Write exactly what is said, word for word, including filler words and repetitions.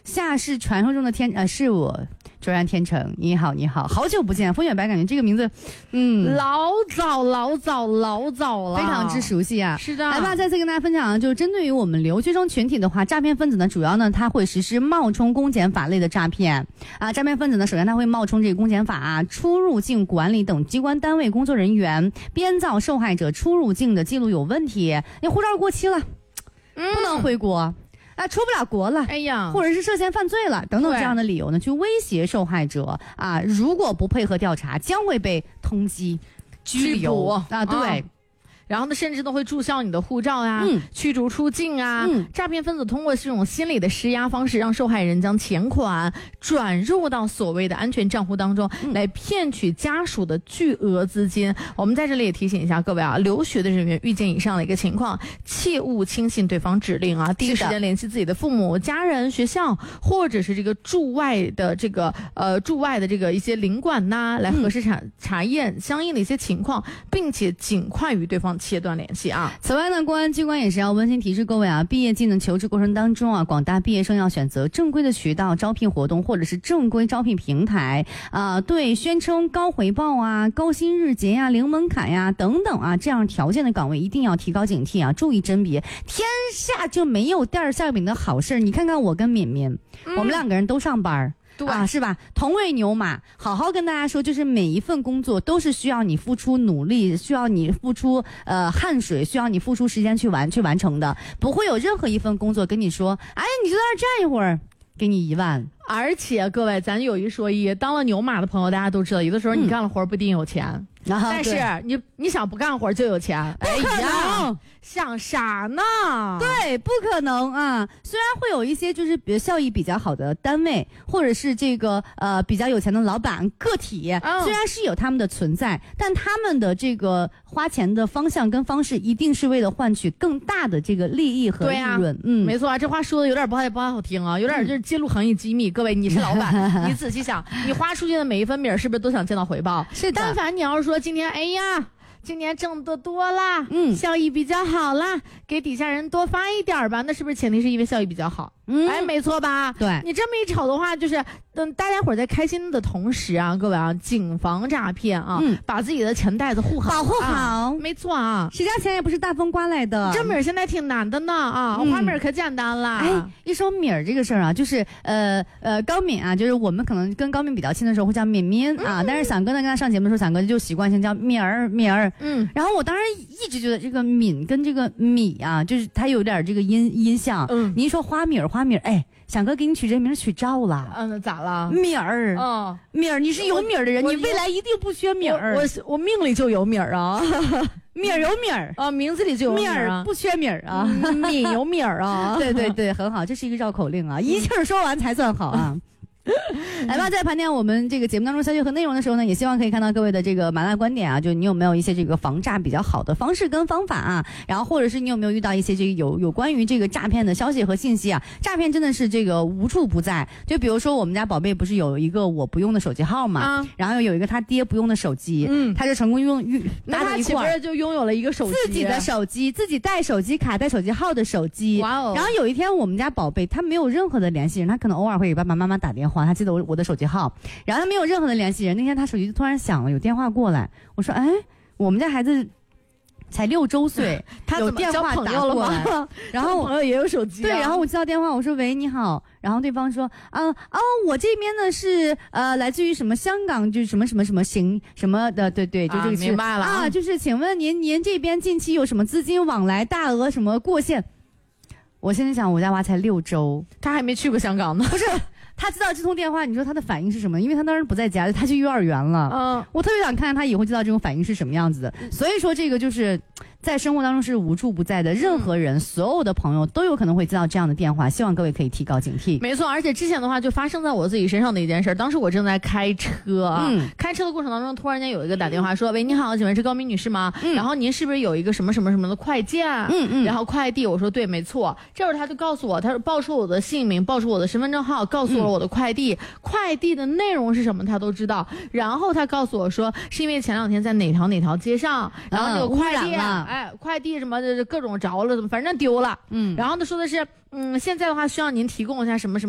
夏是传说中的天，呃，是我。卓然天成，你好，你好，好久不见，风雪白，感觉这个名字，嗯， 老早老早老早了， 非常之熟悉啊。 是的， 来吧，再次跟大家分享，就是针对于我们留学生群体的话，诈骗分子呢，主要呢，他会实施冒充公检法类的诈骗啊。诈骗分子呢，首先他会冒充这个公检法啊、出入境管理等机关单位工作人员，编造受害者出入境的记录有问题，你护照过期了，嗯、不能回国。啊，出不了国了， 哎呀， 或者是涉嫌犯罪了等等这样的理由呢，去威胁受害者啊，如果不配合调查，将会被通缉、拘留啊，对。啊然后呢，甚至都会注销你的护照呀、嗯、驱逐出境啊。嗯、诈骗分子通过这种心理的施压方式，让受害人将钱款转入到所谓的安全账户当中，嗯、来骗取家属的巨额资金。我们在这里也提醒一下各位啊，留学的人员遇见以上的一个情况，切勿轻信对方指令啊，第一时间联系自己的父母、家人、学校，或者是这个驻外的这个呃驻外的这个一些领馆呐、啊，来核实查、嗯、查验相应的一些情况，并且尽快与对方切断联系啊！ 此外呢，公安机关也是要温馨提示各位啊，毕业季的求职过程当中啊，广大毕业生要选择正规的渠道招聘活动或者是正规招聘平台啊、呃，对宣称高回报啊、高薪日结呀、零门槛呀等等啊这样条件的岗位一定要提高警惕啊，注意甄别。天下就没有第二下饼的好事，你看看我跟敏敏，嗯、我们两个人都上班。对啊，是吧？同为牛马，好好跟大家说，就是每一份工作都是需要你付出努力，需要你付出呃汗水，需要你付出时间去完去完成的，不会有任何一份工作跟你说，哎，你就在那儿站一会儿，给你一万。 而且各位，咱有一说一，当了牛马的朋友，大家都知道，有的时候你干了活不一定有钱。嗯但是你你想不干活就有钱， 不可能， 哎、想啥呢？ 对，不可能啊！虽然会有一些就是比如效益比较好的单位，或者是这个呃比较有钱的老板个体，嗯、虽然是有他们的存在，但他们的这个花钱的方向跟方式，一定是为了换取更大的这个利益和利润。啊、嗯， 没错啊，这话说的有点不太不太好听啊，有点就是揭露行业机密。嗯、各位，你是老板，你仔细想，你花出去的每一分米是不是都想见到回报？ 是的。 但凡你要是说今天，哎呀。今年挣得多啦，嗯，效益比较好啦，给底下人多发一点吧，那是不是前提是因为效益比较好？嗯，哎，没错吧？ 对， 你这么一瞅的话，就是等大家伙在开心的同时啊，各位啊，谨防诈骗啊，嗯、把自己的钱袋子护好， 保护好， 啊、没错啊， 谁家钱也不是大风刮来的。 这米儿现在挺难的呢啊，嗯、花米儿可简单了。 哎，一说米儿这个事儿啊，就是呃呃高敏啊，就是我们可能跟高敏比较亲的时候会叫敏敏啊，嗯、但是闪哥呢跟他上节目的时候，闪哥就习惯性叫敏儿敏儿。嗯，然后我当时一直觉得这个敏跟这个米啊，就是它有点这个音音像。嗯，你一说花米儿花米儿，哎。想哥给你取这名取照了， 嗯，咋了？ 米儿，嗯，米儿，你是有米儿的人，你未来一定不缺米儿。 我我, 我命里就有米儿啊， 米儿有米儿啊，名字里就有米儿啊，不缺米儿啊， 米有米儿啊， 对对对，很好，这是一个绕口令啊，一气儿说完才算好啊。来吧，在盘点我们这个节目当中消息和内容的时候呢，也希望可以看到各位的这个麻辣观点啊，就你有没有一些这个防诈比较好的方式跟方法啊，然后或者是你有没有遇到一些这个有有关于这个诈骗的消息和信息啊？诈骗真的是这个无处不在，就比如说我们家宝贝不是有一个我不用的手机号嘛，啊、然后有一个他爹不用的手机，嗯，他就成功用用那他岂不是就拥有了一个手机， 自己的手机，自己带手机卡带手机号的手机，哇哦！然后有一天我们家宝贝他没有任何的联系人，他可能偶尔会给爸爸妈妈打电话，他记得我我的手机号，然后他没有任何的联系人。那天他手机突然响了，有电话过来，我说：“哎，我们家孩子才六周岁，他有电话打过来，然后朋友也有手机、啊， 对，然后我接到电话，我说：喂，你好。然后对方说：啊哦，我这边呢是呃来自于什么香港，就是什么什么什么行什么的，对对，就这个、啊、 明白了啊，就是请问您您这边近期有什么资金往来大额什么过线？我现在想，我家娃才六周， 他还没去过香港呢， 不是。”他知道这通电话，你说他的反应是什么？因为他当时不在家，他去幼儿园了。嗯，我特别想看看他以后知道这种反应是什么样子的。所以说，这个就是在生活当中是无处不在的，任何人、嗯、所有的朋友都有可能会接到这样的电话。希望各位可以提高警惕。 没错，而且之前的话就发生在我自己身上的一件事，当时我正在开车啊，嗯、开车的过程当中，突然间有一个打电话说：“喂，你好，请问是高明女士吗？嗯、然后您是不是有一个什么什么什么的快件？嗯嗯，然后快递。”我说：“对，没错。”这会儿他就告诉我，他说报出我的姓名，报出我的身份证号，告诉我了我的快递。嗯快递的内容是什么他都知道，然后他告诉我说是因为前两天在哪条哪条街上，然后这个快递、嗯、哎快递什么的各种着了，反正丢了，嗯，然后他说的是嗯现在的话需要您提供一下什么什么